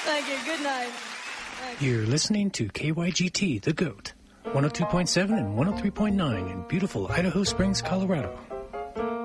Thank you. Good night. You're listening to KYGT, The Goat, 102.7 and 103.9 in beautiful Idaho Springs, Colorado.